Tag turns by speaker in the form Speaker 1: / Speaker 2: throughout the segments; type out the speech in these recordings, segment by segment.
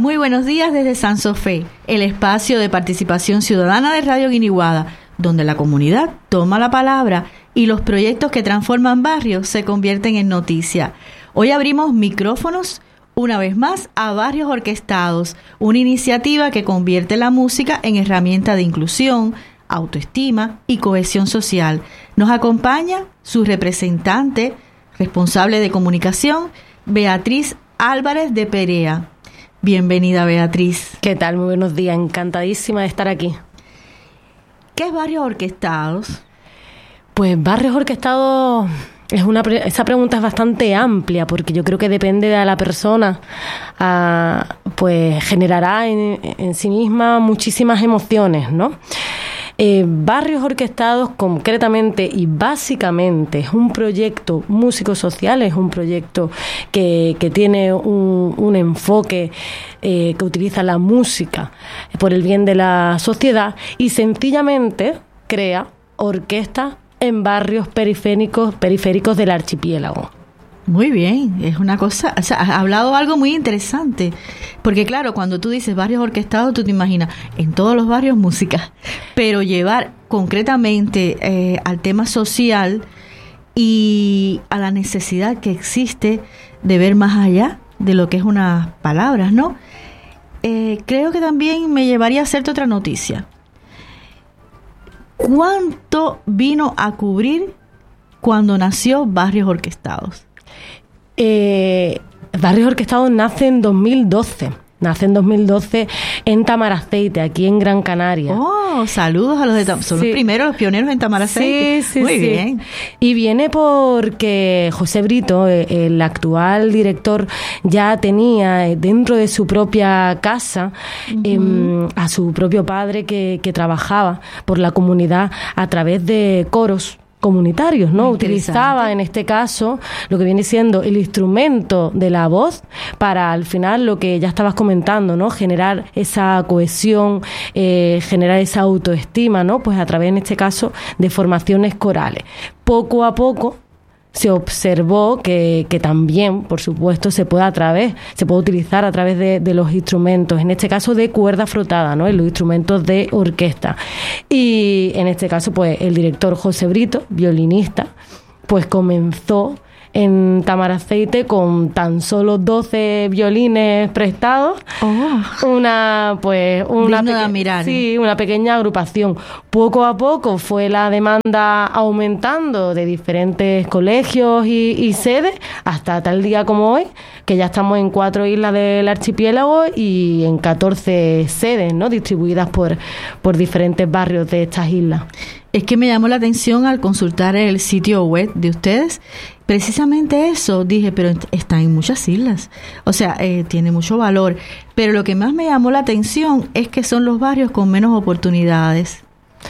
Speaker 1: Muy buenos días desde San Sofé, el espacio de participación ciudadana de Radio Guiniguada, donde la comunidad toma la palabra y los proyectos que transforman barrios se convierten en noticia. Hoy abrimos micrófonos una vez más a Barrios Orquestados, una iniciativa que convierte la música en herramienta de inclusión, autoestima y cohesión social. Nos acompaña su representante, responsable de comunicación, Beatriz Álvarez de Perea. Bienvenida, Beatriz.
Speaker 2: ¿Qué tal? Muy buenos días. Encantadísima de estar aquí.
Speaker 1: ¿Qué es Barrios Orquestados?
Speaker 2: Pues Barrios Orquestados esa pregunta es bastante amplia, porque yo creo que depende de la persona, pues generará en sí misma muchísimas emociones, ¿no? Barrios Orquestados concretamente y básicamente es un proyecto músico-social, es un proyecto que tiene un enfoque que utiliza la música por el bien de la sociedad y sencillamente crea orquestas en barrios periféricos del archipiélago.
Speaker 1: Muy bien, es una cosa, o sea, has hablado algo muy interesante, porque claro, cuando tú dices barrios orquestados, tú te imaginas en todos los barrios música, pero llevar concretamente al tema social y a la necesidad que existe de ver más allá de lo que es unas palabras, ¿no? Creo que también me llevaría a hacerte otra noticia. ¿Cuánto vino a cubrir cuando nació Barrios Orquestados?
Speaker 2: Barrios Orquestados nace en 2012. Nace en 2012 en Tamaraceite, aquí en Gran Canaria.
Speaker 1: ¡Oh! Saludos a los de Tamaraceite. Son los primeros, los pioneros en Tamaraceite.
Speaker 2: Sí.
Speaker 1: Muy bien.
Speaker 2: Y viene porque José Brito, el actual director, ya tenía dentro de su propia casa a su propio padre que trabajaba por la comunidad a través de coros comunitarios, ¿no? Utilizaba en este caso lo que viene siendo el instrumento de la voz para al final lo que ya estabas comentando, ¿no? Generar esa cohesión, generar esa autoestima, ¿no? Pues a través en este caso de formaciones corales. Poco a poco se observó que también, por supuesto, se puede utilizar a través de los instrumentos, en este caso de cuerda frotada, ¿no? En los instrumentos de orquesta. Y en este caso, pues, el director José Brito, violinista, pues comenzó en Tamaraceite con tan solo 12 violines prestados. Una pequeña agrupación. Poco a poco fue la demanda aumentando de diferentes colegios y sedes hasta tal día como hoy, que ya estamos en 4 islas del archipiélago y en 14 sedes, ¿no? Distribuidas por diferentes barrios de estas islas.
Speaker 1: Es que me llamó la atención al consultar el sitio web de ustedes. Precisamente eso, dije, pero está en muchas islas. O sea, tiene mucho valor. Pero lo que más me llamó la atención es que son los barrios con menos oportunidades.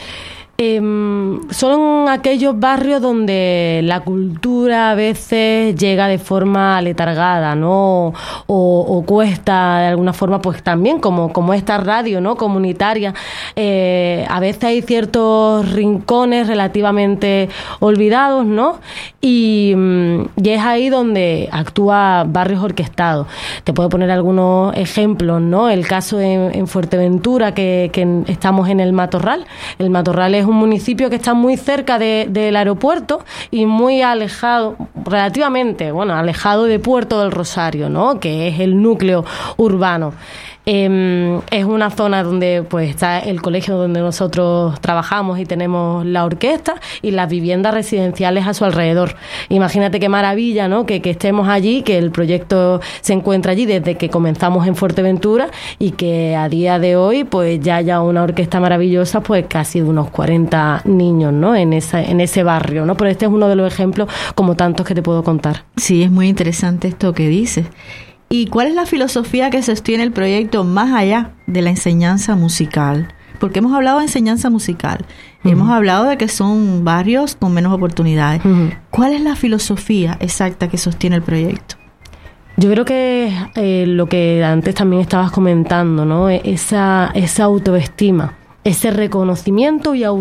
Speaker 2: Son aquellos barrios donde la cultura a veces llega de forma letargada, ¿no? O cuesta de alguna forma, pues también como esta radio, ¿no? Comunitaria. A veces hay ciertos rincones relativamente olvidados, ¿no? Y es ahí donde actúa Barrios Orquestados. Te puedo poner algunos ejemplos, ¿no? El caso en Fuerteventura, que estamos en el Matorral. El Matorral es un municipio que está muy cerca del aeropuerto y muy alejado, relativamente, alejado de Puerto del Rosario, ¿no? Que es el núcleo urbano. Es una zona donde pues está el colegio donde nosotros trabajamos y tenemos la orquesta y las viviendas residenciales a su alrededor. Imagínate qué maravilla, ¿no? Que estemos allí, que el proyecto se encuentra allí desde que comenzamos en Fuerteventura y que a día de hoy pues ya haya una orquesta maravillosa, pues casi de unos 40 niños, ¿no? En ese barrio, ¿no? Pero este es uno de los ejemplos como tantos que te puedo contar.
Speaker 1: Sí, es muy interesante esto que dices. ¿Y cuál es la filosofía que sostiene el proyecto más allá de la enseñanza musical? Porque hemos hablado de enseñanza musical, hemos hablado de que son barrios con menos oportunidades. ¿Cuál es la filosofía exacta que sostiene el proyecto?
Speaker 2: Yo creo que lo que antes también estabas comentando, ¿no? Esa autoestima, ese reconocimiento y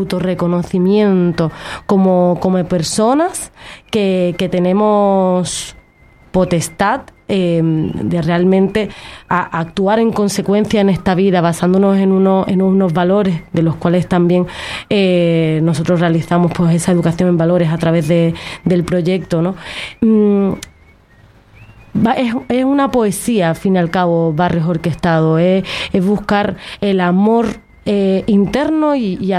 Speaker 2: autorreconocimiento como personas que tenemos potestad de realmente actuar en consecuencia en esta vida, basándonos en unos valores de los cuales también nosotros realizamos pues esa educación en valores a través del proyecto, ¿no? Es una poesía, al fin y al cabo, Barrios Orquestados, es buscar el amor interno y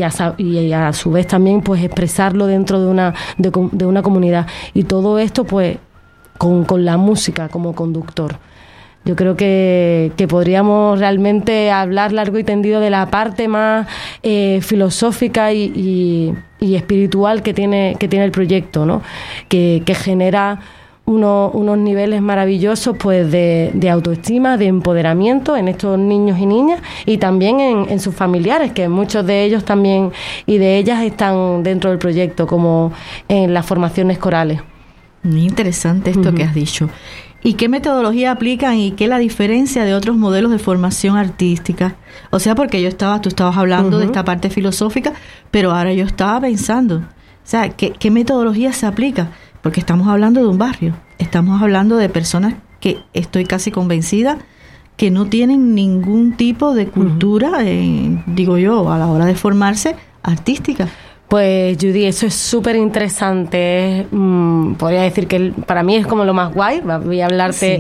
Speaker 2: a su vez también pues expresarlo dentro de una comunidad, y todo esto pues con la música como conductor. Yo creo que podríamos realmente hablar largo y tendido de la parte más filosófica y espiritual que tiene el proyecto, ¿no? Que genera unos niveles maravillosos pues de autoestima, de empoderamiento en estos niños y niñas, y también en sus familiares, que muchos de ellos también y de ellas están dentro del proyecto, como en las formaciones corales.
Speaker 1: Muy interesante esto que has dicho. ¿Y qué metodología aplican y qué la diferencia de otros modelos de formación artística? O sea, porque tú estabas hablando de esta parte filosófica, pero ahora yo estaba pensando, o sea, ¿qué metodología se aplica? Porque estamos hablando de un barrio, estamos hablando de personas que estoy casi convencida que no tienen ningún tipo de cultura, digo yo, a la hora de formarse artística.
Speaker 2: Pues Judy, eso es súper interesante. Podría decir que para mí es como lo más guay. Voy a hablarte,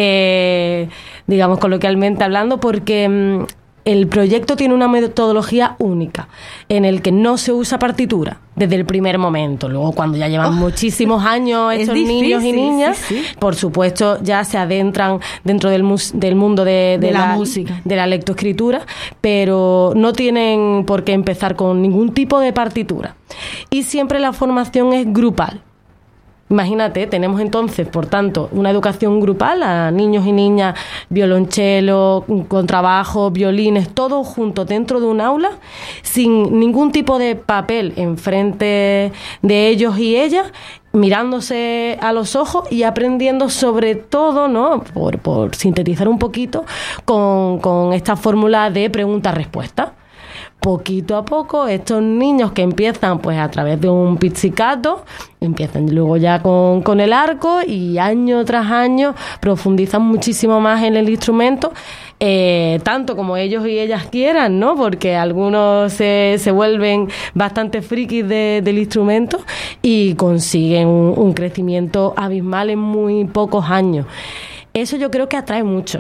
Speaker 2: ¿sí? Digamos coloquialmente hablando, porque el proyecto tiene una metodología única en el que no se usa partitura desde el primer momento. Luego, cuando ya llevan muchísimos años estos niños y niñas, por supuesto, ya se adentran dentro del mundo de la música, de la lectoescritura, pero no tienen por qué empezar con ningún tipo de partitura. Y siempre la formación es grupal. Imagínate, tenemos entonces, por tanto, una educación grupal a niños y niñas, violonchelo, contrabajo, violines, todos juntos dentro de un aula, sin ningún tipo de papel enfrente de ellos y ellas, mirándose a los ojos y aprendiendo sobre todo, ¿no? Por sintetizar un poquito, con esta fórmula de pregunta-respuesta. Poquito a poco, estos niños que empiezan pues a través de un pizzicato, empiezan luego ya con el arco, y año tras año profundizan muchísimo más en el instrumento, tanto como ellos y ellas quieran, ¿no? Porque algunos se vuelven bastante frikis del instrumento y consiguen un crecimiento abismal en muy pocos años. Eso yo creo que atrae mucho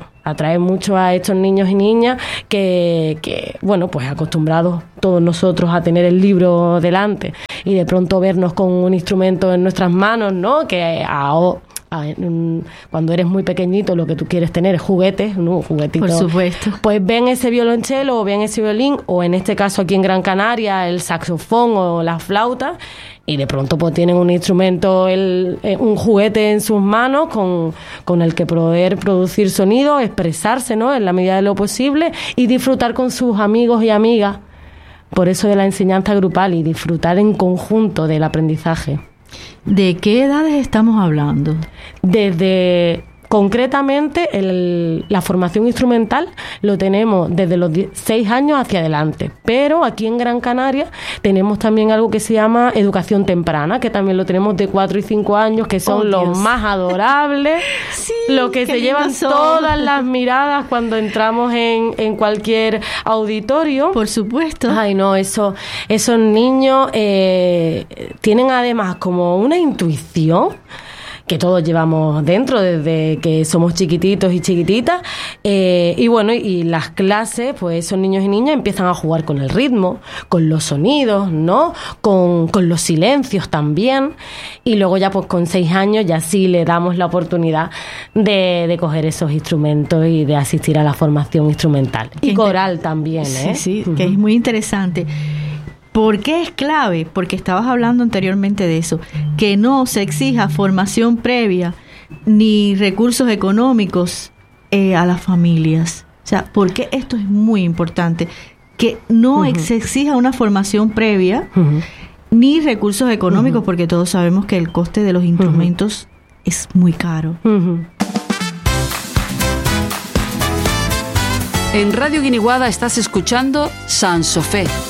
Speaker 2: a estos niños y niñas que bueno, pues acostumbrados todos nosotros a tener el libro delante y de pronto vernos con un instrumento en nuestras manos, ¿no? Que cuando eres muy pequeñito lo que tú quieres tener es juguetes, ¿no? Juguetitos.
Speaker 1: Por supuesto.
Speaker 2: Pues ven ese violonchelo o ven ese violín, o en este caso aquí en Gran Canaria el saxofón o la flauta, y de pronto pues tienen un instrumento, un juguete en sus manos con el que poder producir sonido, expresarse, ¿no? En la medida de lo posible, y disfrutar con sus amigos y amigas. Por eso de la enseñanza grupal y disfrutar en conjunto del aprendizaje.
Speaker 1: ¿De qué edades estamos hablando?
Speaker 2: Concretamente, la formación instrumental lo tenemos desde los 6 años hacia adelante, pero aquí en Gran Canaria tenemos también algo que se llama educación temprana, que también lo tenemos de 4 y 5 años, que son los más adorables, sí, lo que se llevan todas las miradas cuando entramos en cualquier auditorio.
Speaker 1: Por supuesto.
Speaker 2: Ay, no, esos niños tienen además como una intuición que todos llevamos dentro desde que somos chiquititos y chiquititas, y bueno, y las clases, pues esos niños y niñas empiezan a jugar con el ritmo, con los sonidos, ¿no? Con los silencios también, y luego ya pues con 6 años ya sí le damos la oportunidad de coger esos instrumentos y de asistir a la formación instrumental y coral también, ¿eh?
Speaker 1: Sí, que es muy interesante. ¿Por qué es clave? Porque estabas hablando anteriormente de eso, que no se exija formación previa ni recursos económicos a las familias. O sea, ¿por qué esto es muy importante? Que no se exija una formación previa ni recursos económicos, porque todos sabemos que el coste de los instrumentos es muy caro.
Speaker 3: En Radio Guiniguada estás escuchando Sansofé,